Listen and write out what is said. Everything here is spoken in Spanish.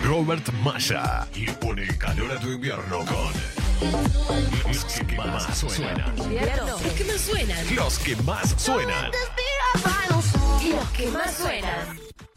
Robert Maya. Y pone calor a tu invierno con los que más suenan. Los que más suenan. Los que más suenan. Los que más suenan.